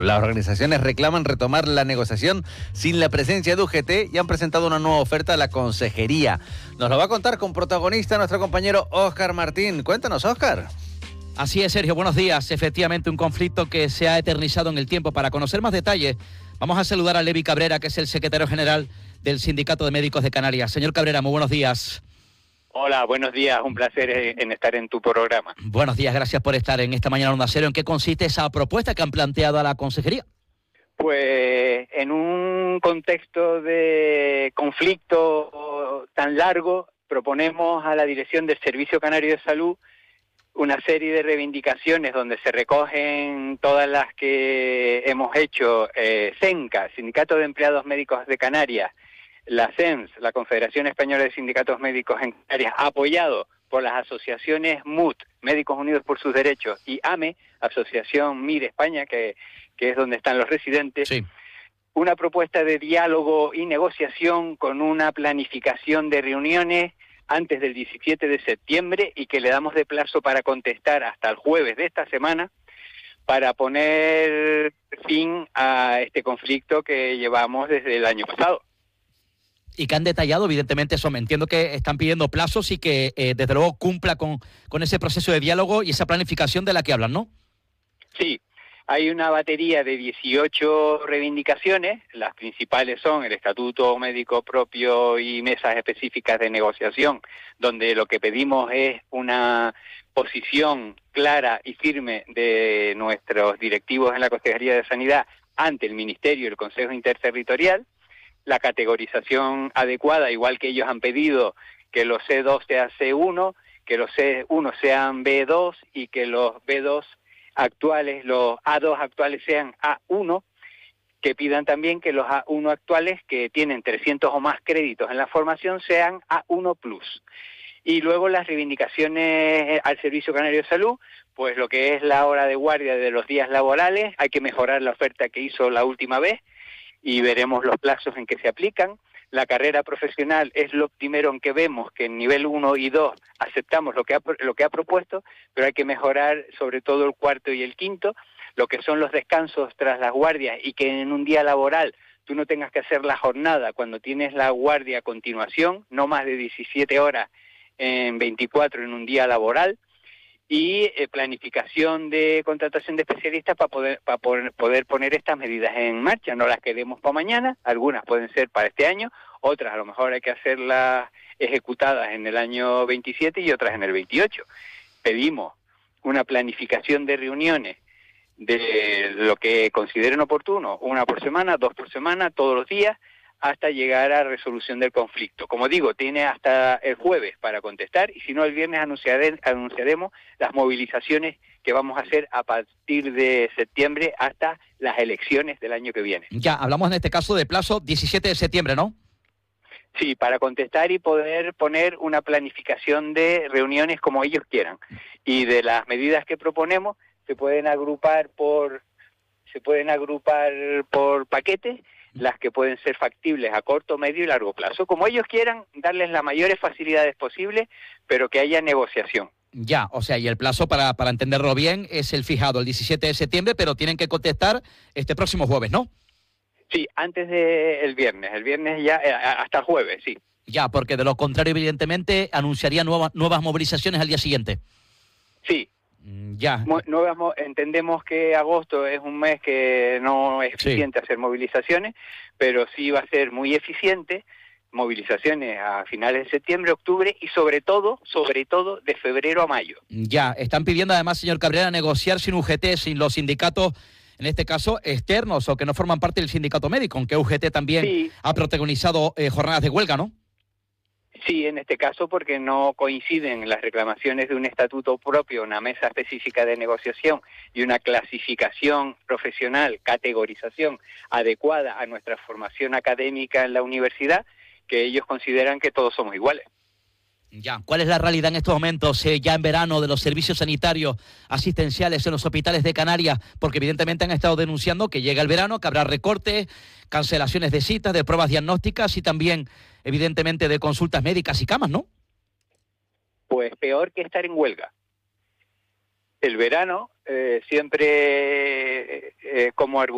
Las organizaciones reclaman retomar la negociación sin la presencia de UGT y han presentado una nueva oferta a la consejería. Nos lo va a contar con protagonista nuestro compañero Óscar Martín. Cuéntanos, Óscar. Así es, Sergio, buenos días. Efectivamente, un conflicto que se ha eternizado en el tiempo. Para conocer más detalles, vamos a saludar a Levi Cabrera, que es el secretario general del Sindicato de Médicos de Canarias. Señor Cabrera, muy buenos días. Hola, buenos días, un placer en estar en tu programa. Buenos días, gracias por estar en esta mañana Onda Cero. ¿En qué consiste esa propuesta que han planteado a la consejería? Pues en un contexto de conflicto tan largo, proponemos a la Dirección del Servicio Canario de Salud una serie de reivindicaciones donde se recogen todas las que hemos hecho, CENCA, Sindicato de Empleados Médicos de Canarias, la CEMS, la Confederación Española de Sindicatos Médicos en Canarias, apoyado por las asociaciones MUT, Médicos Unidos por sus Derechos, y AME, Asociación MIR España, que es donde están los residentes, Sí. Una propuesta de diálogo y negociación con una planificación de reuniones antes del 17 de septiembre y que le damos de plazo para contestar hasta el jueves de esta semana para poner fin a este conflicto que llevamos desde el año pasado. Y que han detallado, evidentemente, eso. Me entiendo que están pidiendo plazos y que, desde luego, cumpla con ese proceso de diálogo y esa planificación de la que hablan, ¿no? Sí, hay una batería de 18 reivindicaciones. Las principales son el Estatuto Médico Propio y mesas específicas de negociación, donde lo que pedimos es una posición clara y firme de nuestros directivos en la Consejería de Sanidad ante el Ministerio y el Consejo Interterritorial, la categorización adecuada, igual que ellos han pedido que los C2 sean C1, que los C1 sean B2 y que los B2 actuales, los A2 actuales sean A1, que pidan también que los A1 actuales que tienen 300 o más créditos en la formación sean A1+. Y luego las reivindicaciones al Servicio Canario de Salud, pues lo que es la hora de guardia de los días laborales, hay que mejorar la oferta que hizo la última vez, y veremos los plazos en que se aplican. La carrera profesional es lo primero en que vemos que en nivel 1 y 2 aceptamos lo que ha propuesto, pero hay que mejorar sobre todo el cuarto y el quinto, lo que son los descansos tras las guardias y que en un día laboral tú no tengas que hacer la jornada cuando tienes la guardia a continuación, no más de 17 horas en 24 en un día laboral, y planificación de contratación de especialistas para poder poner estas medidas en marcha. No las queremos para mañana, algunas pueden ser para este año, otras a lo mejor hay que hacerlas ejecutadas en el año 27 y otras en el 28. Pedimos una planificación de reuniones de lo que consideren oportuno, 1 por semana, 2 por semana, todos los días, hasta llegar a resolución del conflicto. Como digo, tiene hasta el jueves para contestar y si no el viernes anunciaremos las movilizaciones que vamos a hacer a partir de septiembre hasta las elecciones del año que viene. Ya, hablamos en este caso de plazo 17 de septiembre, ¿no? Sí, para contestar y poder poner una planificación de reuniones como ellos quieran. Y de las medidas que proponemos se pueden agrupar por paquetes, las que pueden ser factibles a corto, medio y largo plazo. Como ellos quieran, darles las mayores facilidades posibles, pero que haya negociación. Ya, o sea, y el plazo, para entenderlo bien, es el fijado, el 17 de septiembre, pero tienen que contestar este próximo jueves, ¿no? Sí, antes del viernes. El viernes ya, hasta el jueves, sí. Ya, porque de lo contrario, evidentemente, anunciaría nuevas movilizaciones al día siguiente. Sí. Ya. Entendemos que agosto es un mes que no es eficiente hacer movilizaciones, pero sí va a ser muy eficiente movilizaciones a finales de septiembre, octubre y sobre todo de febrero a mayo. Ya, están pidiendo además, señor Cabrera, negociar sin UGT, sin los sindicatos, en este caso externos o que no forman parte del sindicato médico, aunque UGT también ha protagonizado jornadas de huelga, ¿no? Sí, en este caso porque no coinciden las reclamaciones de un estatuto propio, una mesa específica de negociación y una clasificación profesional, categorización adecuada a nuestra formación académica en la universidad, que ellos consideran que todos somos iguales. Ya, ¿cuál es la realidad en estos momentos, ya en verano, de los servicios sanitarios asistenciales en los hospitales de Canarias? Porque evidentemente han estado denunciando que llega el verano, que habrá recortes, cancelaciones de citas, de pruebas diagnósticas y también, evidentemente, de consultas médicas y camas, ¿no? Pues peor que estar en huelga. El verano siempre como argumento